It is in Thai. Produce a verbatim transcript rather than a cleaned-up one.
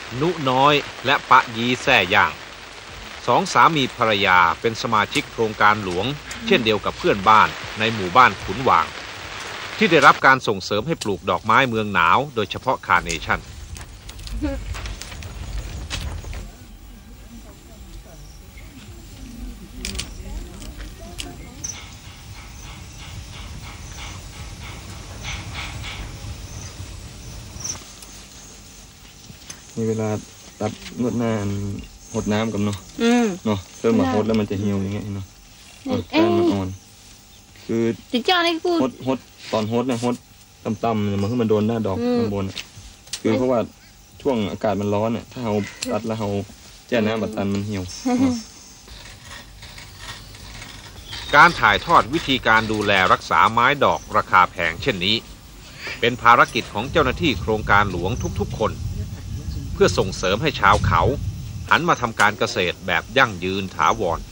นุน้อยและปะยีแซ่ย่างสองสามีภรรยาเป็นสมาชิกโครงการหลวงเช่นเดียวกับเพื่อนบ้านในหมู่บ้านขุนวางที่ได้รับการส่งเสริมให้ปลูกดอกไม้เมืองหนาวโดยเฉพาะคาร์เนชั่นมีเวลาตัดนวดหน้าหดน้ำกับเนาะเนาะเพิ่มมาหดแล้วมันจะเหี่ยวอย่างเงี้ยเนาะการมันอ่อนคือหดหดตอนหดเนี่ยหดต่ำๆเนี่ยมันคือมันโดนหน้าดอกข้างบนคือเพราะว่าช่วงอากาศมันร้อนเนี่ยถ้าเราตัดแล้วเราแช่น้ำบัดตันมันเหี่ยวการถ่ายทอดวิธีการดูแลรักษาไม้ดอกราคาแพงเช่นนี้เป็นภารกิจของเจ้าหน้าที่โครงการหลวงทุกๆคนเพื่อส่งเสริมให้ชาวเขาหันมาทำการเกษตรแบบยั่งยืนถาวร